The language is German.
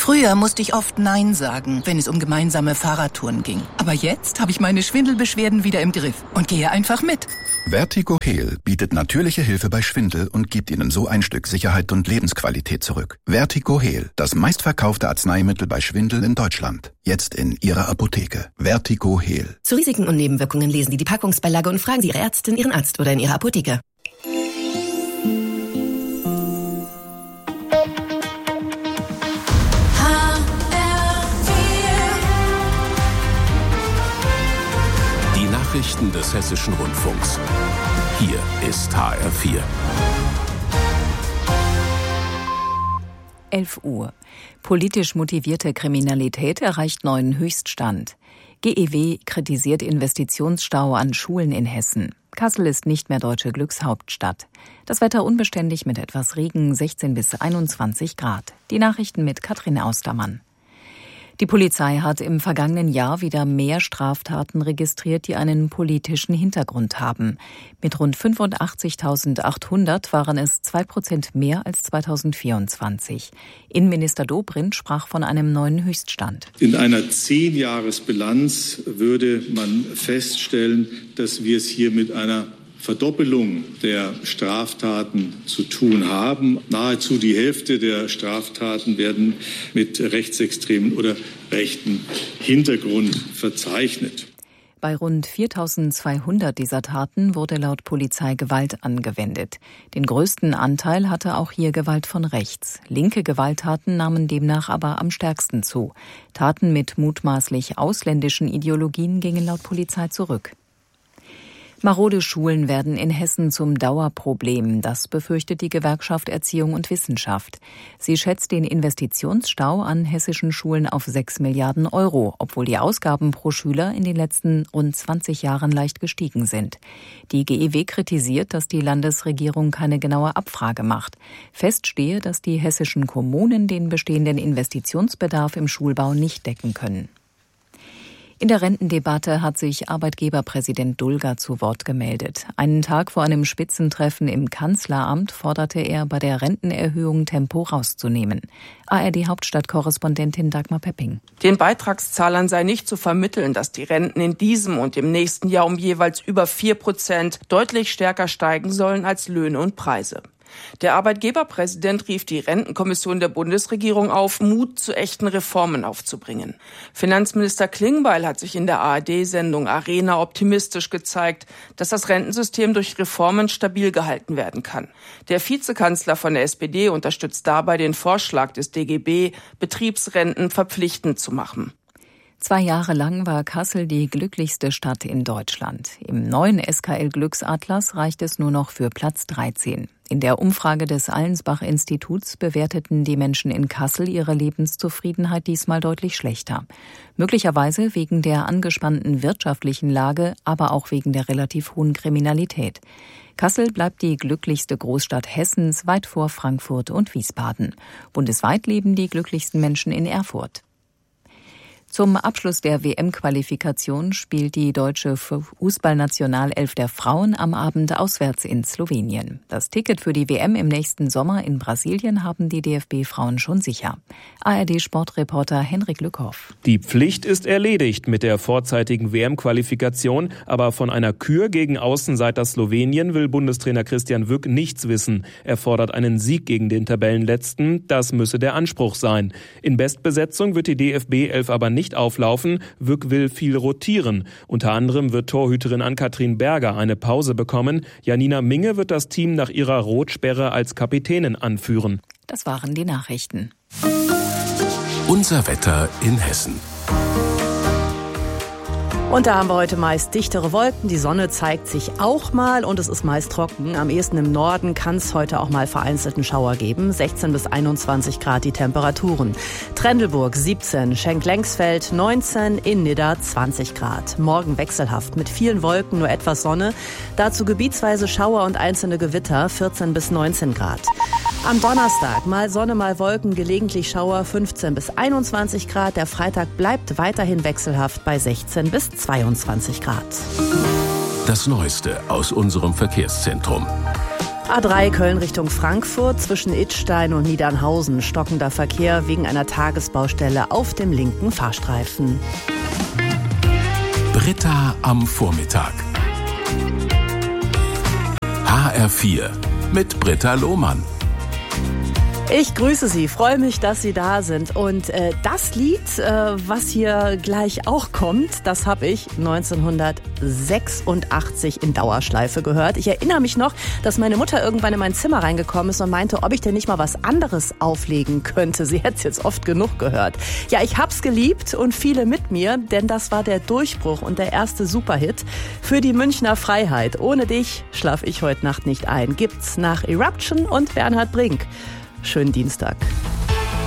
Früher musste ich oft Nein sagen, wenn es um gemeinsame Fahrradtouren ging. Aber jetzt habe ich meine Schwindelbeschwerden wieder im Griff und gehe einfach mit. Vertigo Heal bietet natürliche Hilfe bei Schwindel und gibt Ihnen so ein Stück Sicherheit und Lebensqualität zurück. Vertigo Heal, das meistverkaufte Arzneimittel bei Schwindel in Deutschland. Jetzt in Ihrer Apotheke. Vertigo Heal. Zu Risiken und Nebenwirkungen lesen Sie die Packungsbeilage und fragen Sie Ihre Ärztin, Ihren Arzt oder in Ihrer Apotheke. Nachrichten des Hessischen Rundfunks. Hier ist HR4. 11 Uhr. Politisch motivierte Kriminalität erreicht neuen Höchststand. GEW kritisiert Investitionsstau an Schulen in Hessen. Kassel ist nicht mehr deutsche Glückshauptstadt. Das Wetter unbeständig mit etwas Regen, 16 bis 21 Grad. Die Nachrichten mit Katrin Austermann. Die Polizei hat im vergangenen Jahr wieder mehr Straftaten registriert, die einen politischen Hintergrund haben. Mit rund 85.800 waren es 2% mehr als 2024. Innenminister Dobrindt sprach von einem neuen Höchststand. In einer 10-Jahres-Bilanz würde man feststellen, dass wir es hier mit einer Verdoppelung der Straftaten zu tun haben. Nahezu die Hälfte der Straftaten werden mit rechtsextremen oder rechten Hintergrund verzeichnet. Bei rund 4.200 dieser Taten wurde laut Polizei Gewalt angewendet. Den größten Anteil hatte auch hier Gewalt von rechts. Linke Gewalttaten nahmen demnach aber am stärksten zu. Taten mit mutmaßlich ausländischen Ideologien gingen laut Polizei zurück. Marode Schulen werden in Hessen zum Dauerproblem. Das befürchtet die Gewerkschaft Erziehung und Wissenschaft. Sie schätzt den Investitionsstau an hessischen Schulen auf 6 Milliarden Euro, obwohl die Ausgaben pro Schüler in den letzten rund 20 Jahren leicht gestiegen sind. Die GEW kritisiert, dass die Landesregierung keine genaue Abfrage macht. Fest stehe, dass die hessischen Kommunen den bestehenden Investitionsbedarf im Schulbau nicht decken können. In der Rentendebatte hat sich Arbeitgeberpräsident Dulger zu Wort gemeldet. Einen Tag vor einem Spitzentreffen im Kanzleramt forderte er, bei der Rentenerhöhung Tempo rauszunehmen. ARD-Hauptstadtkorrespondentin Dagmar Pepping. Den Beitragszahlern sei nicht zu vermitteln, dass die Renten in diesem und im nächsten Jahr um jeweils über 4% deutlich stärker steigen sollen als Löhne und Preise. Der Arbeitgeberpräsident rief die Rentenkommission der Bundesregierung auf, Mut zu echten Reformen aufzubringen. Finanzminister Klingbeil hat sich in der ARD-Sendung Arena optimistisch gezeigt, dass das Rentensystem durch Reformen stabil gehalten werden kann. Der Vizekanzler von der SPD unterstützt dabei den Vorschlag des DGB, Betriebsrenten verpflichtend zu machen. 2 Jahre lang war Kassel die glücklichste Stadt in Deutschland. Im neuen SKL-Glücksatlas reicht es nur noch für Platz 13. In der Umfrage des Allensbach-Instituts bewerteten die Menschen in Kassel ihre Lebenszufriedenheit diesmal deutlich schlechter. Möglicherweise wegen der angespannten wirtschaftlichen Lage, aber auch wegen der relativ hohen Kriminalität. Kassel bleibt die glücklichste Großstadt Hessens, weit vor Frankfurt und Wiesbaden. Bundesweit leben die glücklichsten Menschen in Erfurt. Zum Abschluss der WM-Qualifikation spielt die deutsche Fußballnationalelf der Frauen am Abend auswärts in Slowenien. Das Ticket für die WM im nächsten Sommer in Brasilien haben die DFB-Frauen schon sicher. ARD-Sportreporter Henrik Lückhoff. Die Pflicht ist erledigt mit der vorzeitigen WM-Qualifikation, aber von einer Kür gegen Außenseiter Slowenien will Bundestrainer Christian Wück nichts wissen. Er fordert einen Sieg gegen den Tabellenletzten, das müsse der Anspruch sein. In Bestbesetzung wird die DFB-Elf aber nicht auflaufen. Wück will viel rotieren. Unter anderem wird Torhüterin Ann-Kathrin Berger eine Pause bekommen. Janina Minge wird das Team nach ihrer Rotsperre als Kapitänin anführen. Das waren die Nachrichten. Unser Wetter in Hessen. Und da haben wir heute meist dichtere Wolken. Die Sonne zeigt sich auch mal und es ist meist trocken. Am ehesten im Norden kann es heute auch mal vereinzelten Schauer geben. 16 bis 21 Grad die Temperaturen. Trendelburg 17, Schenk-Lengsfeld 19, in Nidda 20 Grad. Morgen wechselhaft mit vielen Wolken, nur etwas Sonne. Dazu gebietsweise Schauer und einzelne Gewitter 14 bis 19 Grad. Am Donnerstag mal Sonne, mal Wolken, gelegentlich Schauer 15 bis 21 Grad. Der Freitag bleibt weiterhin wechselhaft bei 16 bis 22 Grad. Das Neueste aus unserem Verkehrszentrum. A3 Köln Richtung Frankfurt zwischen Idstein und Niedernhausen. Stockender Verkehr wegen einer Tagesbaustelle auf dem linken Fahrstreifen. Britta am Vormittag. HR4 mit Britta Lohmann. Ich grüße Sie, freue mich, dass Sie da sind. Und das Lied, was hier gleich auch kommt, das habe ich 1986 in Dauerschleife gehört. Ich erinnere mich noch, dass meine Mutter irgendwann in mein Zimmer reingekommen ist und meinte, ob ich denn nicht mal was anderes auflegen könnte. Sie hätte es jetzt oft genug gehört. Ja, ich hab's geliebt und viele mit mir, denn das war der Durchbruch und der erste Superhit für die Münchner Freiheit. Ohne dich schlaf ich heute Nacht nicht ein. Gibt's nach Eruption und Bernhard Brink. Schönen Dienstag.